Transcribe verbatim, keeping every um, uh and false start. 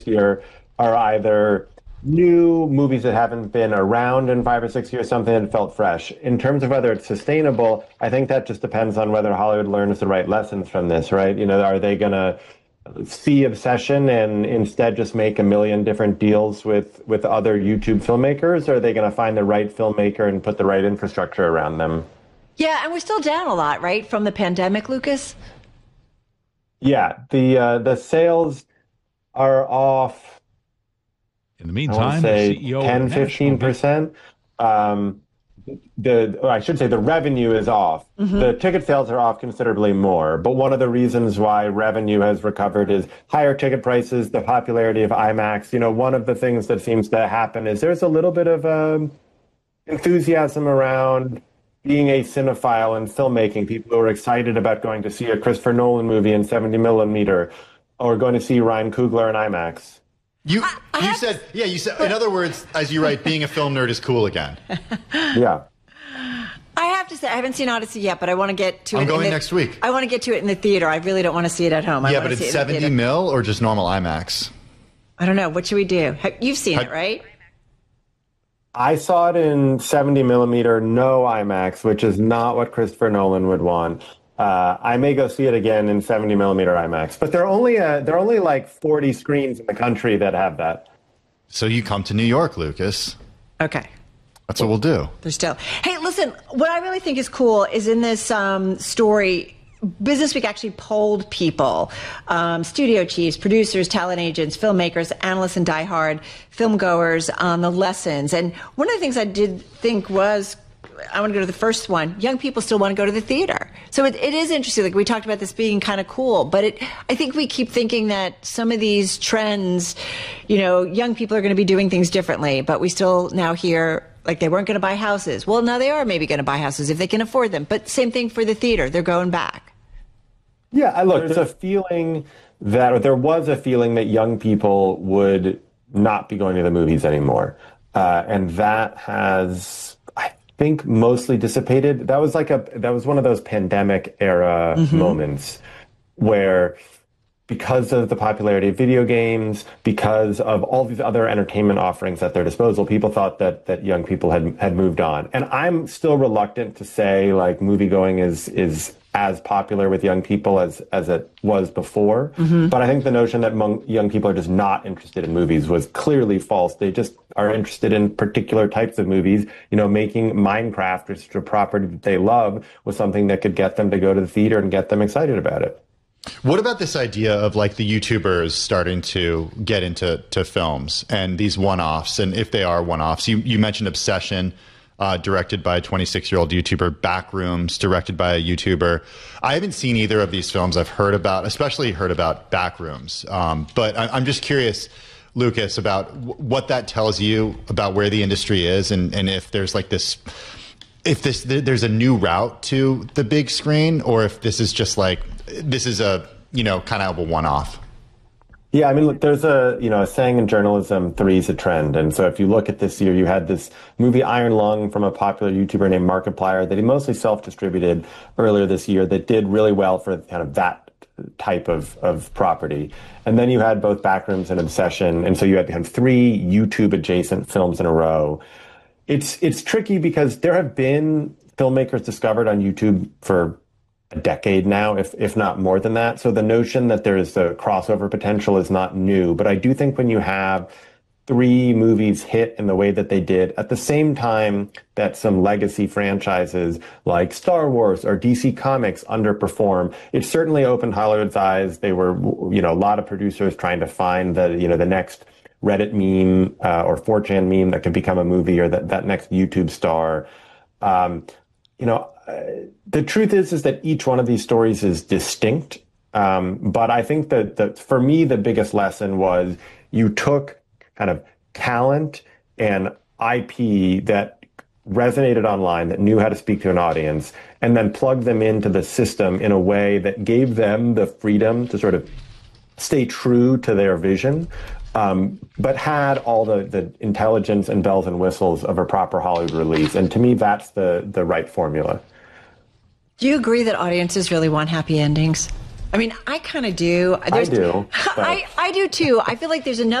year are either new movies that haven't been around in five or six years, something that felt fresh. In terms of whether it's sustainable, I think that just depends on whether Hollywood learns the right lessons from this, right? You know, are they going to see Obsession and instead just make a million different deals with, with other YouTube filmmakers? Or are they going to find the right filmmaker and put the right infrastructure around them? Yeah, and we're still down a lot, right, from the pandemic, Lucas? Yeah, the uh, the sales are off. In the meantime, the C E O ten, fifteen percent. Um, the or I should say the revenue is off. Mm-hmm. The ticket sales are off considerably more. But one of the reasons why revenue has recovered is higher ticket prices, the popularity of IMAX. You know, one of the things that seems to happen is there's a little bit of um, enthusiasm around being a cinephile and filmmaking. People who are excited about going to see a Christopher Nolan movie in seventy millimeter or going to see Ryan Coogler in IMAX. You I, I you said, to, yeah, you said, in other words, as you write, being a film nerd is cool again. Yeah. I have to say, I haven't seen Odyssey yet, but I want to get to I'm it. I'm going the, next week. I want to get to it in the theater. I really don't want to see it at home. I yeah, want but to it's see it seventy mil or just normal IMAX? I don't know. What should we do? You've seen I, it, right? I saw it in seventy millimeter, no IMAX, which is not what Christopher Nolan would want. Uh, I may go see it again in seventy millimeter IMAX, but there are only uh, there are only like forty screens in the country that have that. So you come to New York, Lucas. Okay. That's what we'll do. There's still. Hey, listen, what I really think is cool is in this um, story, Business Week actually polled people, um, studio chiefs, producers, talent agents, filmmakers, analysts, and diehard filmgoers on the lessons. And one of the things I did think was, I want to go to the first one. Young people still want to go to the theater. So it, it is interesting. Like we talked about this being kind of cool, but it, I think we keep thinking that some of these trends, you know, young people are going to be doing things differently, but we still now hear like they weren't going to buy houses. Well, now they are maybe going to buy houses if they can afford them. But same thing for the theater. They're going back. Yeah, look, there's a feeling that, or there was a feeling that young people would not be going to the movies anymore. Uh, and that has, I think, mostly dissipated. That was like a, that was one of those pandemic era mm-hmm. moments where, because of the popularity of video games, because of all these other entertainment offerings at their disposal, people thought that that young people had had moved on. And I'm still reluctant to say like movie going is is as popular with young people as as it was before. Mm-hmm. But I think the notion that mon- young people are just not interested in movies was clearly false. They just are interested in particular types of movies. You know, making Minecraft, which is a property that they love, was something that could get them to go to the theater and get them excited about it. What about this idea of like the YouTubers starting to get into to films and these one-offs, and if they are one-offs? You, you mentioned Obsession, uh, directed by a twenty-six-year-old YouTuber, Backrooms, directed by a YouTuber. I haven't seen either of these films. I've heard about, especially heard about Backrooms. Um, but I, I'm just curious, Lucas, about w- what that tells you about where the industry is, and, and if there's like this, if this there's a new route to the big screen, or if this is just like, this is a, you know, kind of a one-off. Yeah, I mean, look, there's a, you know, a saying in journalism, three is a trend. And so if you look at this year, you had this movie Iron Lung from a popular YouTuber named Markiplier that he mostly self-distributed earlier this year that did really well for kind of that type of, of property. And then you had both Backrooms and Obsession. And so you had kind of three YouTube-adjacent films in a row. It's, it's tricky because there have been filmmakers discovered on YouTube for a decade now, if if not more than that. So the notion that there is a crossover potential is not new. But I do think when you have three movies hit in the way that they did at the same time that some legacy franchises like Star Wars or D C Comics underperform, it certainly opened Hollywood's eyes. They were, you know, a lot of producers trying to find the, you know, the next Reddit meme uh, or four chan meme that could become a movie, or that, that next YouTube star. Um, you know, uh, the truth is, is that each one of these stories is distinct. Um, but I think that, that for me, the biggest lesson was you took kind of talent and I P that resonated online, that knew how to speak to an audience, and then plugged them into the system in a way that gave them the freedom to sort of stay true to their vision, um, but had all the, the intelligence and bells and whistles of a proper Hollywood release. And to me, that's the, the right formula. Do you agree that audiences really want happy endings? I mean, I kind of do. There's, I do. I, I do too. I feel like there's enough